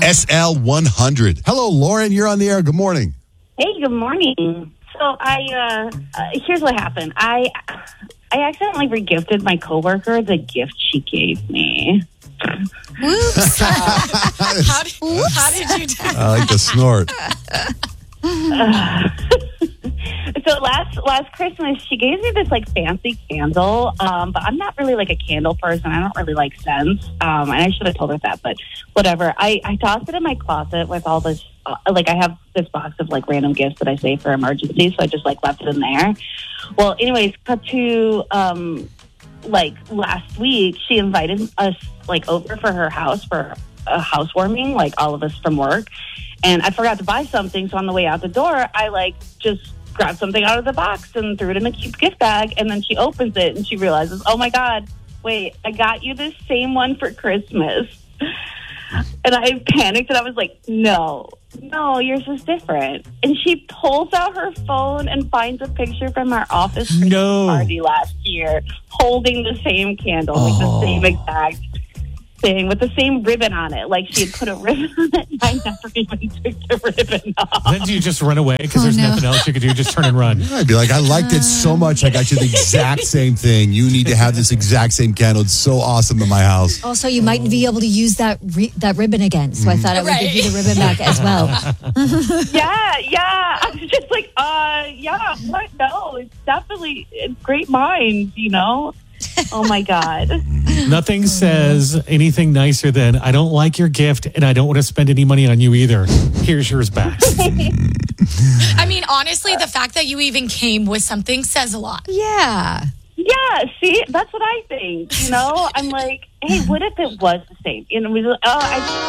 SL100. Hello, Lauren. You're on the air. Good morning. Hey, good morning. So here's what happened. I accidentally regifted my coworker the gift she gave me. Whoops. How did you do that? I like the snort. So last Christmas, she gave me this like fancy candle, but I'm not really like a candle person. I don't really like scents, and I should have told her that, but whatever. I tossed it in my closet with all this. I have this box of like random gifts that I save for emergencies, so I just like left it in there. Well, anyways, cut to like last week, she invited us like over for her house for a housewarming, like all of us from work. And I forgot to buy something, so on the way out the door, I like just grabbed something out of the box and threw it in a cute gift bag. And then she opens it and she realizes, oh my God, wait, I got you this same one for Christmas. And I panicked and I was like, no, yours is different. And she pulls out her phone and finds a picture from our office Christmas party last year holding the same candle, like the same exact thing with the same ribbon on it. Like she had put a ribbon on it and I never even took the ribbon off. Then do you just run away because there's nothing else you could do? Just turn and run. I'd be like, I liked it so much. I got you the exact same thing. You need to have this exact same candle. It's so awesome in my house. Also, you might be able to use that ribbon again. So I thought I would give you the ribbon back as well. Yeah. I was just like, what? No, it's great minds, you know? Oh my God. Nothing says anything nicer than, I don't like your gift and I don't want to spend any money on you either. Here's yours back. I mean, honestly, the fact that you even came with something says a lot. Yeah. Yeah, see, that's what I think, you know? I'm like, hey, what if it was the same? You know, I